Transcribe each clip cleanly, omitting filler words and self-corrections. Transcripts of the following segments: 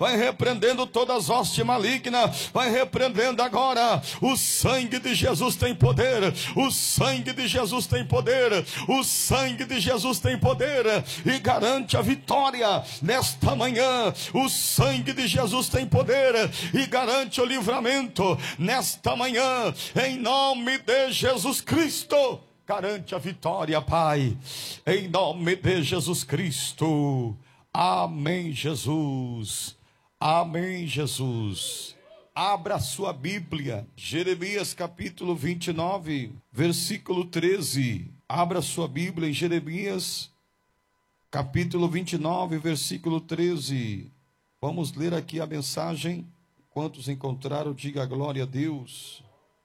vai repreendendo todas as hostes malignas, vai repreendendo agora. O sangue de Jesus tem poder, o sangue de Jesus tem poder, o sangue de Jesus tem poder e garante a vitória nesta manhã. O sangue de Jesus tem poder e garante o livramento nesta manhã, em nome de Jesus Cristo. Garante a vitória, Pai, em nome de Jesus Cristo. Amém, Jesus. Amém, Jesus. Abra a sua Bíblia, Jeremias capítulo 29, versículo 13. Abra a sua Bíblia em Jeremias capítulo 29, versículo 13. Vamos ler aqui a mensagem. Quantos encontraram, diga glória a Deus.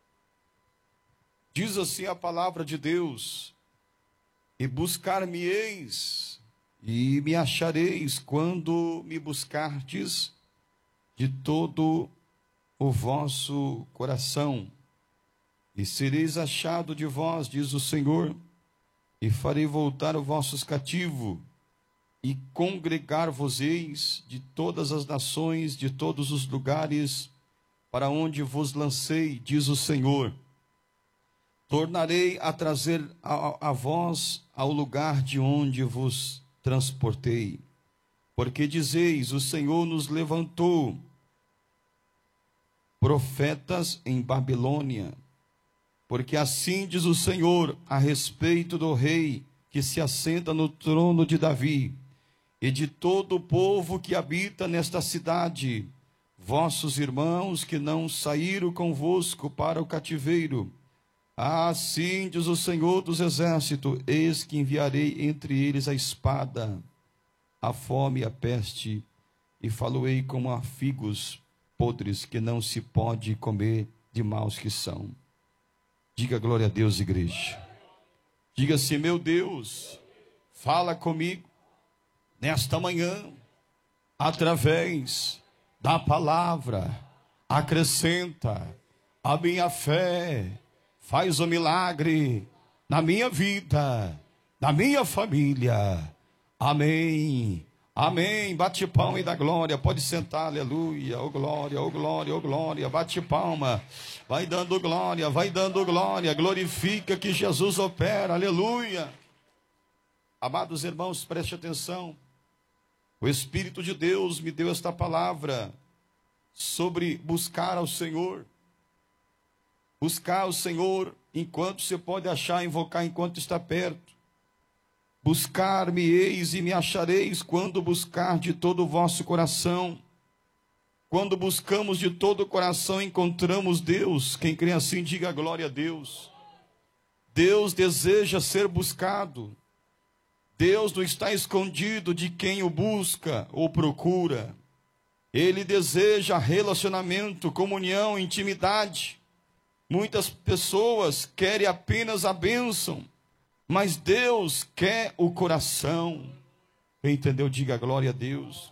Diz assim a palavra de Deus: e buscar-me-eis, e me achareis, quando me buscardes de todo o vosso coração. E sereis achado de vós, diz o Senhor, e farei voltar os vossos cativos, e congregar-vos-eis de todas as nações, de todos os lugares, para onde vos lancei, diz o Senhor. Tornarei a trazer a vós ao lugar de onde vos transportei. Porque dizeis, o Senhor nos levantou profetas em Babilônia. Porque assim diz o Senhor a respeito do rei que se assenta no trono de Davi, e de todo o povo que habita nesta cidade, vossos irmãos que não saíram convosco para o cativeiro. Assim diz o Senhor dos exércitos: eis que enviarei entre eles a espada, a fome e a peste, e faloei como a figos podres que não se pode comer, de maus que são. Diga glória a Deus, igreja. Diga assim: meu Deus, fala comigo nesta manhã, através da palavra, acrescenta a minha fé, faz o milagre na minha vida, na minha família. Amém. Amém. Bate palma e dá glória. Pode sentar, aleluia. Oh glória, oh glória, oh glória. Bate palma. Vai dando glória, vai dando glória. Glorifica que Jesus opera, aleluia. Amados irmãos, preste atenção. O Espírito de Deus me deu esta palavra sobre buscar ao Senhor. Buscar o Senhor enquanto você pode achar, invocar enquanto está perto. Buscar-me-eis e me achareis, quando buscar de todo o vosso coração. Quando buscamos de todo o coração, encontramos Deus. Quem crê assim, diga glória a Deus. Deus deseja ser buscado. Deus não está escondido de quem o busca ou procura. Ele deseja relacionamento, comunhão, intimidade. Muitas pessoas querem apenas a bênção, mas Deus quer o coração. Quem entendeu, diga glória a Deus.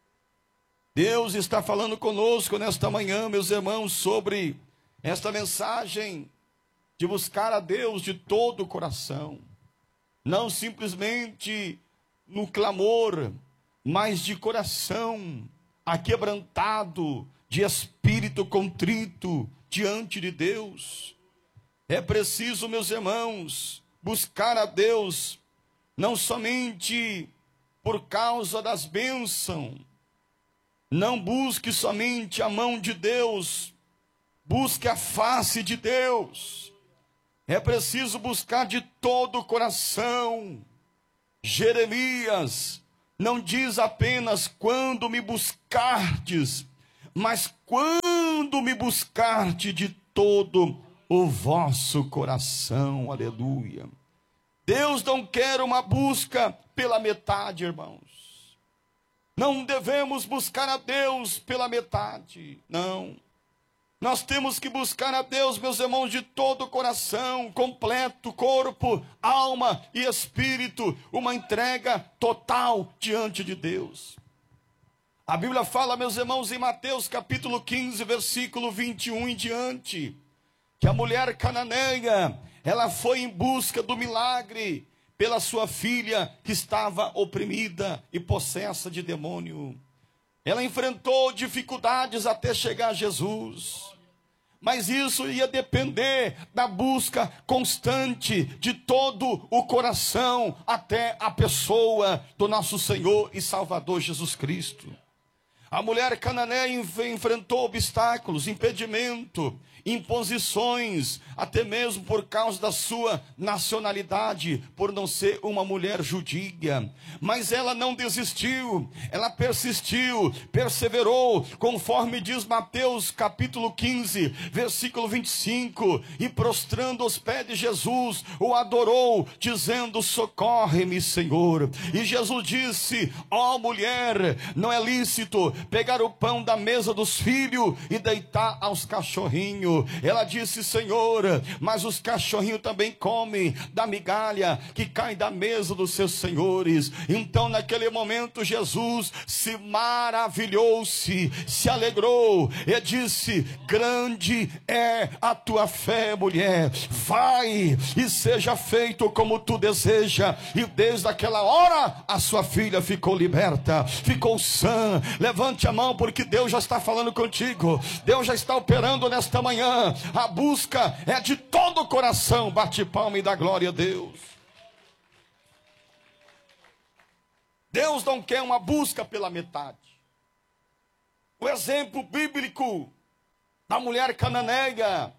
Deus está falando conosco nesta manhã, meus irmãos, sobre esta mensagem de buscar a Deus de todo o coração. Não simplesmente no clamor, mas de coração aquebrantado, de espírito contrito diante de Deus. É preciso, meus irmãos, buscar a Deus, não somente por causa das bênçãos. Não busque somente a mão de Deus, busque a face de Deus. É preciso buscar de todo o coração. Jeremias não diz apenas quando me buscardes, mas quando me buscardes de todo o vosso coração. Aleluia. Deus não quer uma busca pela metade, irmãos. Não devemos buscar a Deus pela metade, não. Nós temos que buscar a Deus, meus irmãos, de todo o coração, completo, corpo, alma e espírito, uma entrega total diante de Deus. A Bíblia fala, meus irmãos, em Mateus capítulo 15, versículo 21 em diante, que a mulher cananeia, ela foi em busca do milagre pela sua filha que estava oprimida e possessa de demônio. Ela enfrentou dificuldades até chegar a Jesus. Mas isso ia depender da busca constante de todo o coração até a pessoa do nosso Senhor e Salvador Jesus Cristo. A mulher cananeia enfrentou obstáculos, impedimento, imposições, até mesmo por causa da sua nacionalidade, por não ser uma mulher judia. Mas ela não desistiu, ela persistiu, perseverou, conforme diz Mateus capítulo 15, versículo 25, e prostrando aos pés de Jesus, o adorou, dizendo: socorre-me, Senhor. E Jesus disse: ó mulher, não é lícito pegar o pão da mesa dos filhos e deitar aos cachorrinhos. Ela disse: Senhor, mas os cachorrinhos também comem da migalha que cai da mesa dos seus senhores. Então naquele momento Jesus se maravilhou-se, se alegrou e disse: grande é a tua fé, mulher, vai e seja feito como tu deseja. E desde aquela hora a sua filha ficou liberta, ficou sã. Levante a mão, porque Deus já está falando contigo, Deus já está operando nesta manhã. A busca é de todo o coração. Bate palma e dá glória a Deus. Deus não quer uma busca pela metade. O exemplo bíblico da mulher cananeia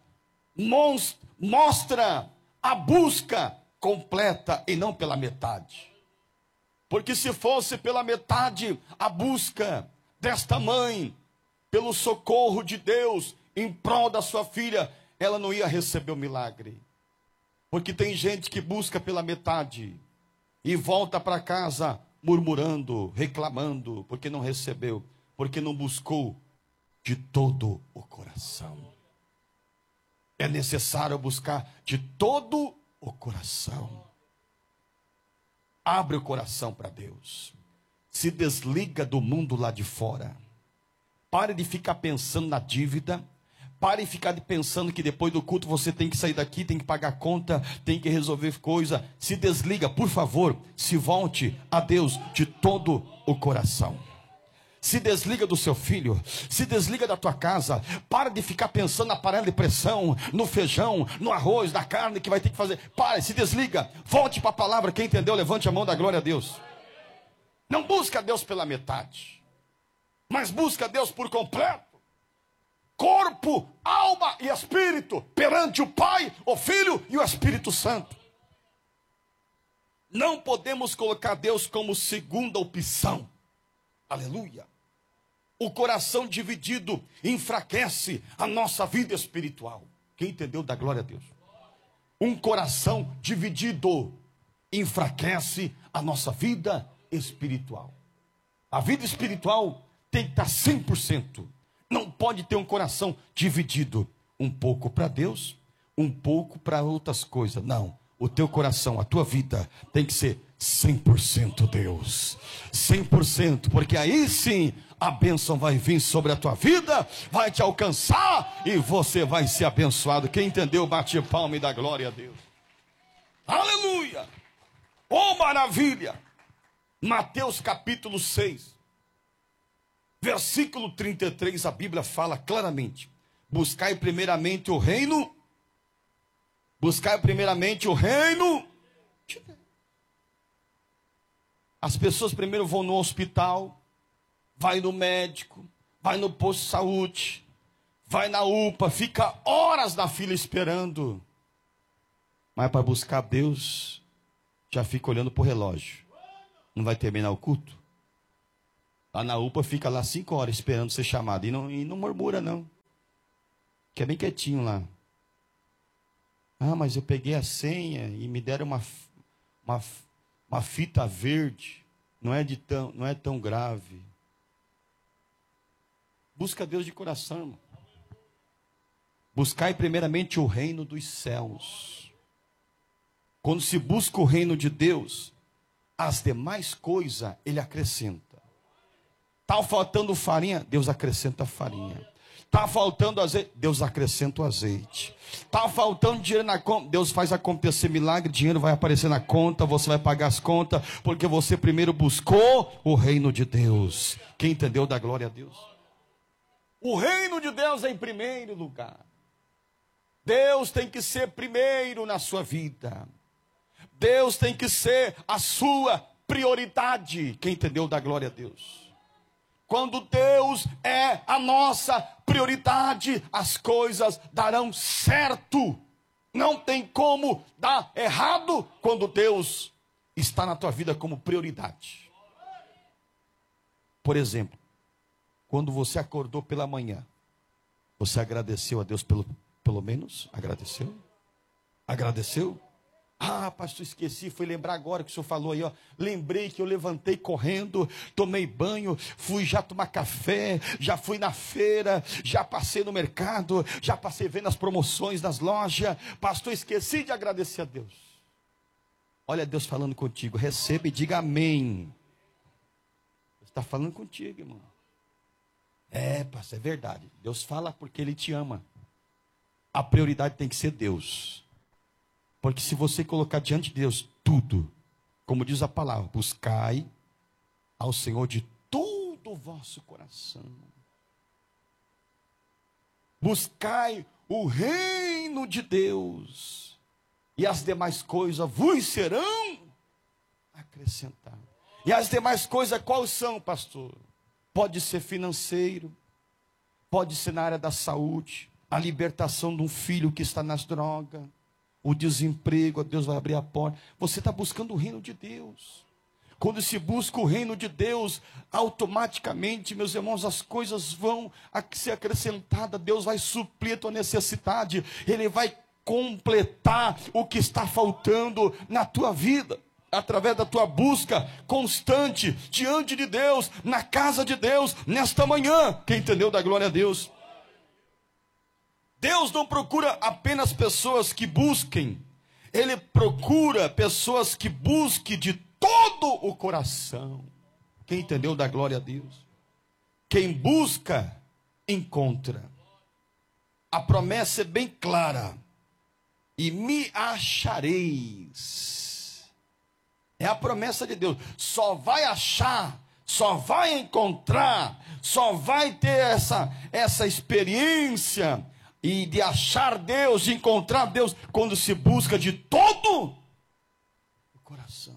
mostra a busca completa e não pela metade. Porque se fosse pela metade a busca desta mãe, pelo socorro de Deus em prol da sua filha, ela não ia receber o milagre. Porque tem gente que busca pela metade e volta para casa murmurando, reclamando, porque não recebeu, porque não buscou de todo o coração. É necessário buscar de todo o coração. Abre o coração para Deus. Se desliga do mundo lá de fora. Pare de ficar pensando na dívida. Pare de ficar pensando que depois do culto você tem que sair daqui, tem que pagar conta, tem que resolver coisa. Se desliga, por favor. Se volte a Deus de todo o coração. Se desliga do seu filho, se desliga da tua casa. Para de ficar pensando na panela de pressão, no feijão, no arroz, na carne que vai ter que fazer. Pare, se desliga, volte para a palavra. Quem entendeu, levante a mão, da glória a Deus. Não busca Deus pela metade, mas busca Deus por completo. Corpo, alma e espírito, perante o Pai, o Filho e o Espírito Santo. Não podemos colocar Deus como segunda opção. Aleluia. O coração dividido enfraquece a nossa vida espiritual. Quem entendeu, dá glória a Deus. Um coração dividido enfraquece a nossa vida espiritual. A vida espiritual tem que estar 100%. Não pode ter um coração dividido. Um pouco para Deus, um pouco para outras coisas. Não. O teu coração, a tua vida tem que ser 100% Deus. 100%. Porque aí sim a bênção vai vir sobre a tua vida, vai te alcançar e você vai ser abençoado. Quem entendeu, bate palma e dá glória a Deus. Aleluia! Oh, maravilha! Mateus capítulo 6, versículo 33, a Bíblia fala claramente: buscai primeiramente o reino. Buscai primeiramente o reino. As pessoas primeiro vão no hospital, vai no médico, vai no posto de saúde, vai na UPA, fica horas na fila esperando. Mas para buscar Deus, já fica olhando para o relógio. Não vai terminar o culto? Lá na UPA fica lá 5 horas esperando ser chamado. E não murmura não. Fica bem quietinho lá. Ah, mas eu peguei a senha e me deram uma fita verde. Não é tão grave. Busca Deus de coração, irmão. Buscai primeiramente o reino dos céus. Quando se busca o reino de Deus, as demais coisas Ele acrescenta. Está faltando farinha, Deus acrescenta farinha. Está faltando azeite, Deus acrescenta o azeite. Está faltando dinheiro na conta, Deus faz acontecer milagre, dinheiro vai aparecer na conta, você vai pagar as contas, porque você primeiro buscou o reino de Deus. Quem entendeu, dá glória a Deus. O reino de Deus é em primeiro lugar. Deus tem que ser primeiro na sua vida. Deus tem que ser a sua prioridade. Quem entendeu, dá glória a Deus. Quando Deus é a nossa prioridade, as coisas darão certo. Não tem como dar errado quando Deus está na tua vida como prioridade. Por exemplo, quando você acordou pela manhã, você agradeceu a Deus pelo menos? Agradeceu? Agradeceu? Ah, pastor, esqueci, fui lembrar agora que o senhor falou aí, ó. Lembrei que eu levantei correndo, tomei banho, fui já tomar café, já fui na feira, já passei no mercado, já passei vendo as promoções das lojas. Pastor, esqueci de agradecer a Deus. Olha Deus falando contigo, receba e diga amém. Está falando contigo, irmão. É, pastor, é verdade. Deus fala porque Ele te ama. A prioridade tem que ser Deus. Porque se você colocar diante de Deus tudo, como diz a palavra, buscai ao Senhor de todo o vosso coração. Buscai o reino de Deus, e as demais coisas vos serão acrescentadas. E as demais coisas quais são, pastor? Pode ser financeiro, pode ser na área da saúde, a libertação de um filho que está nas drogas, o desemprego, Deus vai abrir a porta. Você está buscando o reino de Deus. Quando se busca o reino de Deus, automaticamente, meus irmãos, as coisas vão ser acrescentadas. Deus vai suprir a tua necessidade. Ele vai completar o que está faltando na tua vida, através da tua busca constante diante de Deus, na casa de Deus, nesta manhã. Quem entendeu, dá glória a Deus. Deus não procura apenas pessoas que busquem, Ele procura pessoas que busquem de todo o coração. Quem entendeu, dá glória a Deus. Quem busca, encontra. A promessa é bem clara. E me achareis. É a promessa de Deus. Só vai achar, só vai encontrar, só vai ter essa experiência e de achar Deus, de encontrar Deus, quando se busca de todo o coração.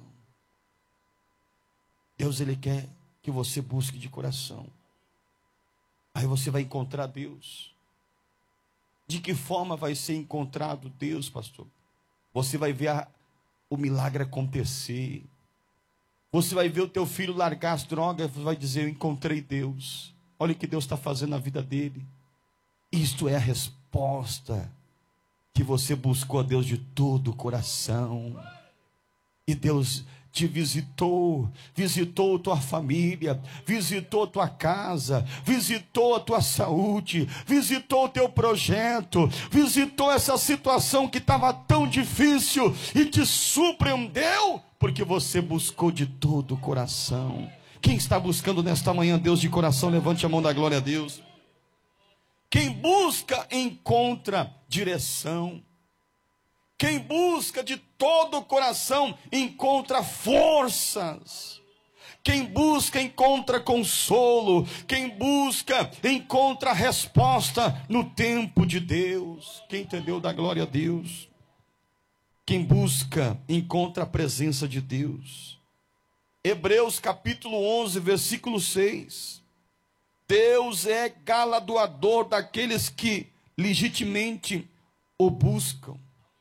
Deus, Ele quer que você busque de coração. Aí você vai encontrar Deus. De que forma vai ser encontrado Deus, pastor? Você vai ver o milagre acontecer. Você vai ver o teu filho largar as drogas, vai dizer, eu encontrei Deus. Olha o que Deus está fazendo na vida dele. Isto é a resposta que você buscou a Deus de todo o coração. E Deus te visitou tua família, visitou tua casa, visitou a tua saúde, visitou o teu projeto, visitou essa situação que estava tão difícil e te surpreendeu, porque você buscou de todo o coração. Quem está buscando nesta manhã Deus de coração, levante a mão da glória a Deus. Quem busca, encontra direção. Quem busca de todo o coração, encontra forças. Quem busca, encontra consolo. Quem busca, encontra resposta no tempo de Deus. Quem entendeu, dá glória a Deus. Quem busca, encontra a presença de Deus. Hebreus capítulo 11, versículo 6. Deus é galardoador daqueles que legitimamente o buscam.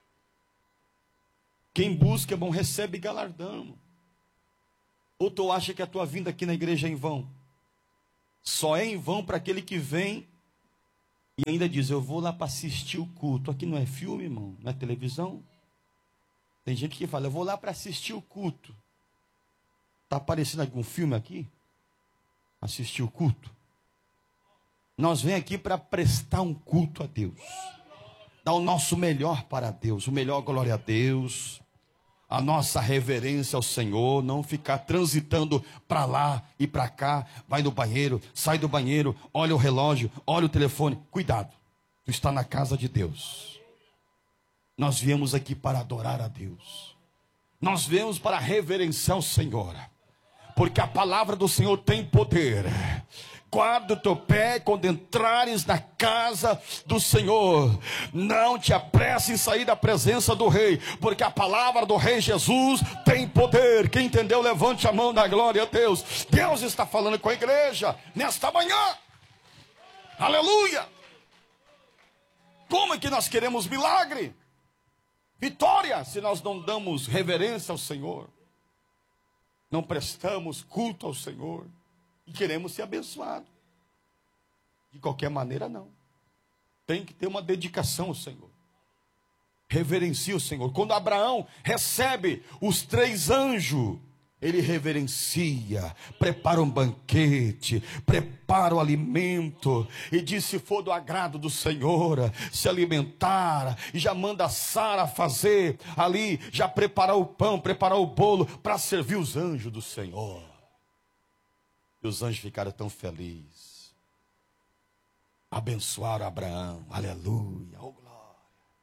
Quem busca, bom, recebe galardão. Ou tu acha que a tua vinda aqui na igreja é em vão? Só é em vão para aquele que vem e ainda diz, eu vou lá para assistir o culto. Aqui não é filme, irmão, não é televisão. Tem gente que fala, eu vou lá para assistir o culto. Está aparecendo algum filme aqui? Assistir o culto? Nós vem aqui para prestar um culto a Deus. Dar o nosso melhor para Deus. O melhor glória a Deus. a nossa reverência ao Senhor, não ficar transitando para lá e para cá, vai no banheiro, sai do banheiro, olha o relógio, olha o telefone. Cuidado, tu está na casa de Deus. Nós viemos aqui para adorar a Deus. Nós viemos para reverenciar o Senhor, porque a palavra do Senhor tem poder. Guarda o teu pé quando entrares na casa do Senhor. Não te apresse em sair da presença do Rei, porque a palavra do Rei Jesus tem poder. Quem entendeu, levante a mão da glória a Deus. Deus está falando com a igreja nesta manhã. Aleluia! Como é que nós queremos milagre, vitória, se nós não damos reverência ao Senhor? Não prestamos culto ao Senhor e queremos ser abençoados. De qualquer maneira, não. Tem que ter uma dedicação ao Senhor. Reverencia o Senhor. Quando Abraão recebe os 3 anjos, ele reverencia, prepara um banquete, prepara o alimento, e diz: se for do agrado do Senhor, se alimentar, e já manda Sara fazer ali, já preparar o pão, preparar o bolo, para servir os anjos do Senhor. E os anjos ficaram tão felizes, abençoaram Abraão, aleluia, oh glória.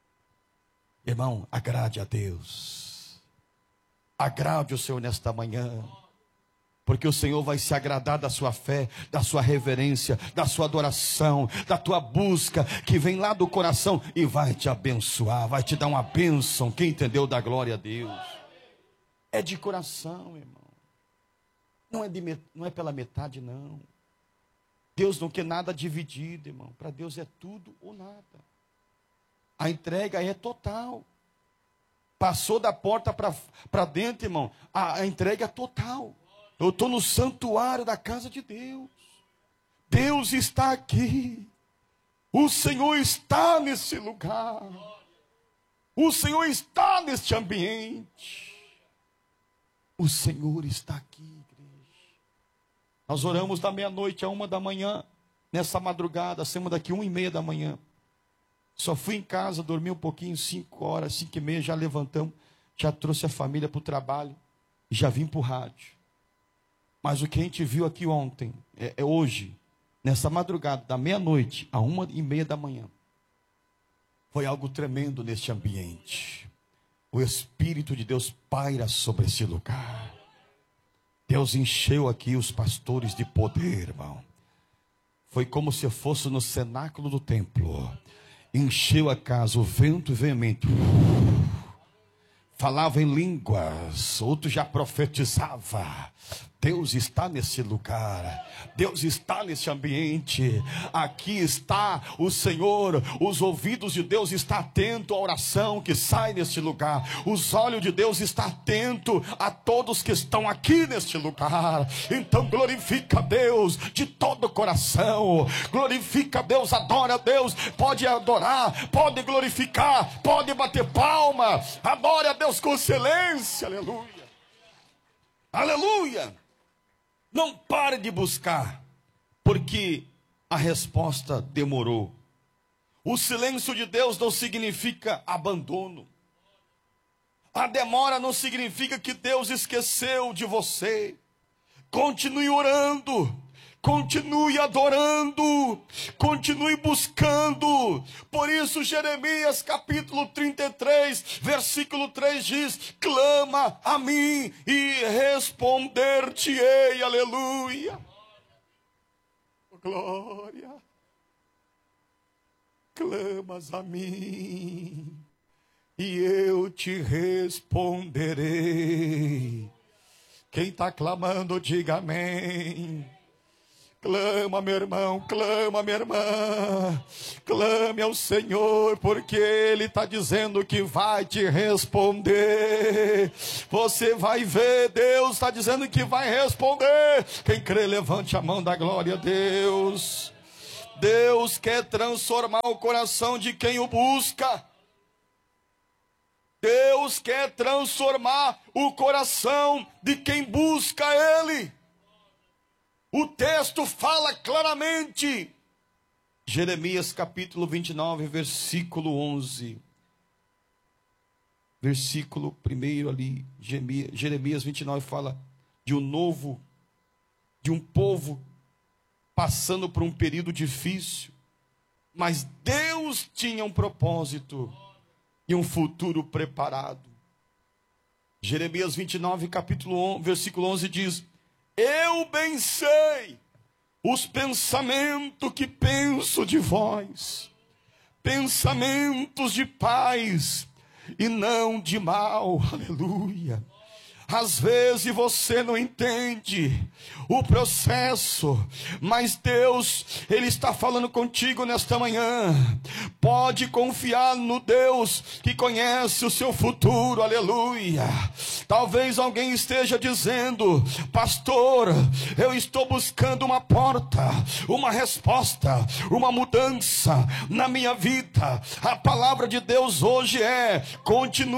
Irmão, agrade a Deus, agrade o Senhor nesta manhã, porque o Senhor vai se agradar da sua fé, da sua reverência, da sua adoração, da tua busca, que vem lá do coração, e vai te abençoar, vai te dar uma bênção. Quem entendeu, dá glória a Deus. É de coração, irmão. Não é pela metade, não. Deus não quer nada dividido, irmão. Para Deus é tudo ou nada. A entrega é total. Passou da porta para dentro, irmão, a entrega é total. Eu estou no santuário da casa de Deus. Deus está aqui. O Senhor está nesse lugar. O Senhor está neste ambiente. O Senhor está aqui. Nós oramos da meia-noite a 1 da manhã, nessa madrugada, saímos daqui 1h30 da manhã. Só fui em casa, dormi um pouquinho, 5 horas, 5h30, já levantamos, já trouxe a família para o trabalho, e já vim para o rádio. Mas o que a gente viu aqui ontem, hoje, nessa madrugada, da meia-noite a 1h30 da manhã, foi algo tremendo neste ambiente. O Espírito de Deus paira sobre esse lugar. Deus encheu aqui os pastores de poder, irmão. Foi como se fosse no cenáculo do templo. Encheu a casa, o vento veemente. Falava em línguas, outro já profetizava. Deus está nesse lugar, Deus está nesse ambiente. Aqui está o Senhor, os ouvidos de Deus estão atentos à oração que sai neste lugar. Os olhos de Deus estão atentos a todos que estão aqui neste lugar. Então glorifica a Deus de todo o coração. Glorifica a Deus, adora a Deus. Pode adorar, pode glorificar, pode bater palma. Adore a Deus com excelência, aleluia. Aleluia. Não pare de buscar, porque a resposta demorou. O silêncio de Deus não significa abandono. A demora não significa que Deus esqueceu de você. Continue orando, continue adorando, continue buscando. Por isso Jeremias capítulo 33, versículo 3 diz: clama a mim e responder-te-ei, aleluia. Glória. Clamas a mim e eu te responderei. Quem está clamando, diga amém. Clama, meu irmão, clama, minha irmã. Clame ao Senhor, porque Ele está dizendo que vai te responder. Você vai ver, Deus está dizendo que vai responder. Quem crê, levante a mão da glória a Deus. Deus quer transformar o coração de quem o busca. Deus quer transformar o coração de quem busca Ele. O texto fala claramente. Jeremias capítulo 29, versículo 11. versículo 1 ali, Jeremias 29 fala de um povo passando por um período difícil, mas Deus tinha um propósito e um futuro preparado. Jeremias 29, versículo 11 diz: eu bem sei os pensamentos que penso de vós, pensamentos de paz e não de mal. Aleluia. Às vezes você não entende o processo, mas Deus, Ele está falando contigo nesta manhã. Pode confiar no Deus que conhece o seu futuro, aleluia. Talvez alguém esteja dizendo: pastor, eu estou buscando uma porta, uma resposta, uma mudança na minha vida. A palavra de Deus hoje é: continue